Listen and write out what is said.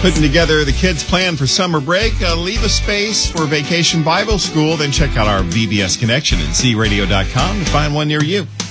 Putting together the kids' plan for summer break, leave a space for Vacation Bible School, then check out our VBS Connection at zradio.com to find one near you.